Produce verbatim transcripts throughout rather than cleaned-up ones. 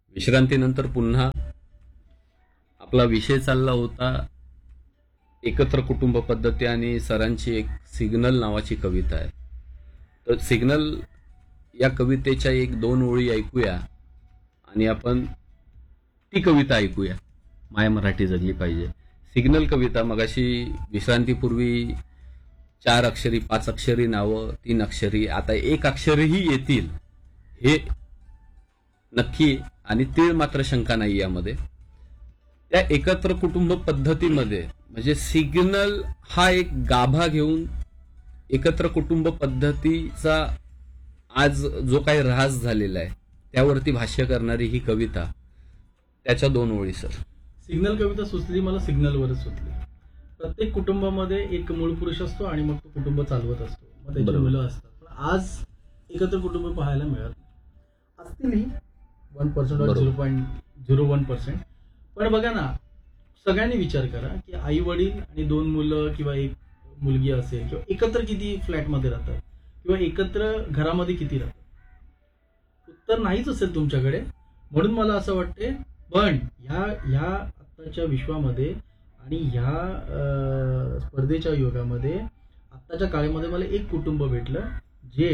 विश्रांतीनंतर पुन्हा आपला विषय चालला होता एकत्र कुटुंब पद्धती आणि सरांची एक सिग्नल नावाची कविता आहे. तर सिग्नल या कवितेच्या एक दोन ओळी ऐकूया आणि आपण ती कविता ऐकूया. माय मराठी जगली पाहिजे. सिग्नल कविता मगाशी विश्रांतीपूर्वी चार अक्षरी, पाच अक्षरी नावं, तीन अक्षरी, आता एक अक्षरही येतील हे नक्की आणि तीळ मात्र शंका नाही यामध्ये. त्या एकत्र कुटुंब पद्धतीमध्ये म्हणजे सिग्नल हा एक गाभा घेऊन एकत्र कुटुंब पद्धतीचा आज जो काही ऱ्हास झालेला आहे त्यावरती भाष्य करणारी ही कविता. त्याच्या दोन ओळी सर. सिग्नल कविता सुचली मला सिग्नलवरच सुचली. प्रत्येक कुटुंबामध्ये एक मूळ पुरुष असतो आणि मग तो कुटुंब चालवत असतो, मग त्याची मुलं असतात. पण आज एकत्र कुटुंब पाहायला मिळत असतील one percent zero point zero one percent. पण बघा ना, सगळ्यांनी विचार करा की आई वडील आणि दोन मुलं किंवा एक मुलगी असेल किंवा एकत्र किती फ्लॅटमध्ये राहतात किंवा एकत्र घरामध्ये किती राहतात. उत्तर नाहीच असेल तुमच्याकडे. म्हणून मला असं वाटते पण ह्या ह्या आत्ताच्या विश्वामध्ये आणि ह्या स्पर्धेच्या युगामध्ये आत्ताच्या काळामध्ये मला एक कुटुंब भेटलं जे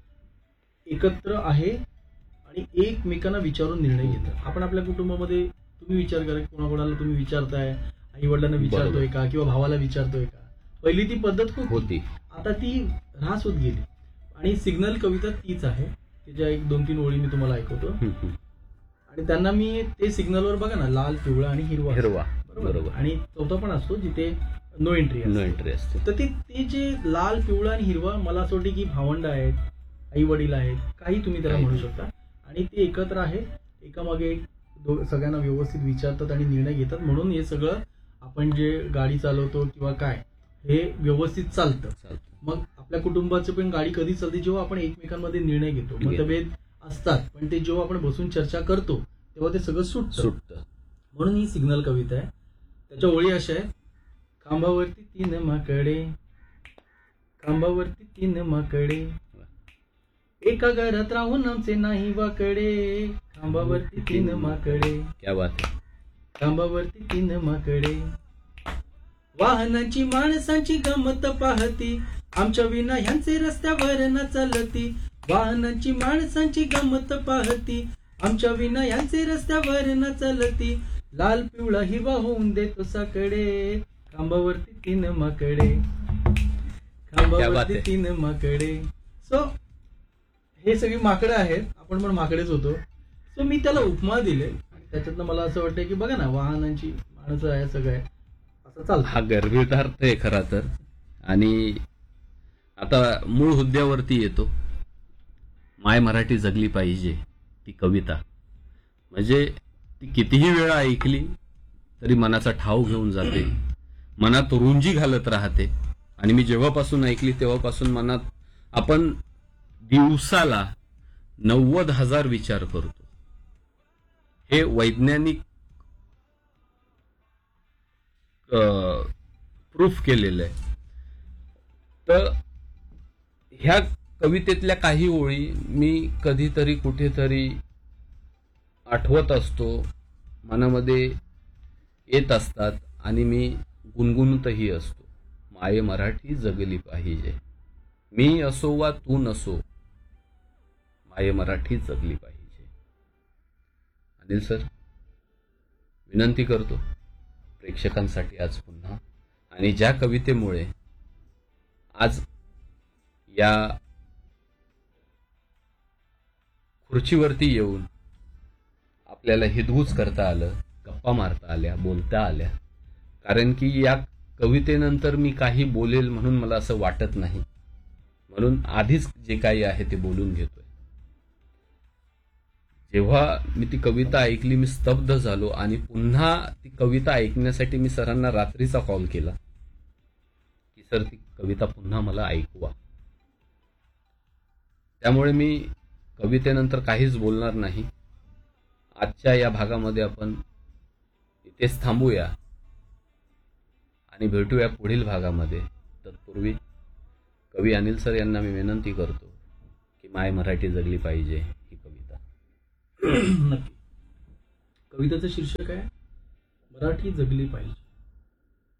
एकत्र आहे आणि एकमेकांना विचारून निर्णय घेतात. आपण आपल्या कुटुंबामध्ये तुम्ही विचार करा, कोणाकोणाला तुम्ही विचारताय, आई वडिलांना विचारतोय का किंवा भावाला विचारतोय का. पहिली ती पद्धत खूप होती, आता ती ऱ्हास होत गेली. आणि सिग्नल कविता तीच आहे, त्याच्या एक दोन तीन ओळी मी तुम्हाला ऐकवतो. आणि त्यांना मी ते सिग्नलवर बघा ना, लाल, पिवळा आणि हिरवा हिरवा बरोबर, आणि चौथा पण असतो जिथे नो एंट्री नो एंट्री असते. तर ते ते जे लाल, पिवळा आणि हिरवा, मला असं वाटतं की भावंड आहेत, आई वडील आहेत, काही तुम्ही त्याला म्हणू शकता, आणि ते एकत्र आहेत, एकामागे एक सगळ्यांना व्यवस्थित विचारतात आणि निर्णय घेतात. म्हणून हे सगळं आपण जे गाडी चालवतो किंवा काय हे व्यवस्थित चालतं. मग आपल्या कुटुंबाचं पण गाडी कधी चालते जेव्हा आपण एकमेकांमध्ये निर्णय घेतो. मतभेद असतात पण ते जेव्हा आपण बसून चर्चा करतो तेव्हा ते सगळं सुटतं सुटतं म्हणून ही सिग्नल कविता आहे. त्याच्या ओळी अशा आहेत. खांबावरती तीन माकडे, खांबावरती तीन माकडे, एका घरात राहून आमचे नाही वाकडे, खांबावरती तीन माकडे. क्या बात आहे. खांबावरती तीन माकडे, वाहनांची माणसांची गंमत पाहती, आमच्या विना ह्यांचे रस्त्यावर न चालती. वाहनांची माणसांची गंमत पाहती, आमच्या विना ह्यांचे रस्त्यावर न चालती. लाल, पिवळा, हिरवा होऊन देतो साकडे, खांबावरती तीन माकडे, खांबावरती तीन माकडे. सो हे सगळी माकडं आहेत, आपण पण माकडेच होतो. सो मी त्याला उपमा दिले आणि त्याच्यातनं मला असं वाटतं की बघा ना, वाहनांची माणसं आहे, सगळं आहे, असं चालतं. हा गर्भितार्थ आहे खरा तर. आणि आता मूळ हुद्द्यावरती येतो. माय मराठी जगली पाहिजे ती कविता म्हणजे ती कितीही वेळा ऐकली तरी मनाचा ठाव घेऊन जाते, मनात रुंजी घालत राहते. आणि मी जेव्हापासून ऐकली तेव्हापासून मनात आपण दिवसाला नव्वद हजार विचार करतो. हे वैज्ञानिक प्रूफ केलेलं आहे. तर ह्या कवितेतल्या काही ओळी मी कधीतरी कुठेतरी आठवत असतो, मनामध्ये येत असतात आणि मी गुणगुणतही असतो. माय मराठी जगली पाहिजे, मी असो वा तू नसो, माय मराठी जगली पाहिजे. अनिल सर, विनंती करतो प्रेक्षकांसाठी आज पुन्हा, आणि ज्या कवितेमुळे आज या खुर्चीवरती येऊन आपल्याला हिदवूच करता आलं, गप्पा मारता आल्या, बोलता आल्या, कारण की या कवितेनंतर मी काही बोलेल म्हणून मला असं वाटत नाही. म्हणून आधीच जे काही आहे ते बोलून घेतोय. जेव्हा मी ती कविता ऐकली मी स्तब्ध झालो आणि पुन्हा ती कविता ऐकण्यासाठी मी सरांना रात्रीचा कॉल केला की सर ती कविता पुन्हा मला ऐकवा. त्यामुळे मी कवितेनंतर काहीच बोलणार नाही. आजच्या या भागामध्ये आपण इथेच थांबूया आणि भेटूया पुढील भागामध्ये. तत्पूर्वी कवी अनिल सर यांना मी विनंती करतो की माय मराठी जगली पाहिजे ही कविता. नक्की. कवितेचं शीर्षक आहे मराठी जगली पाहिजे.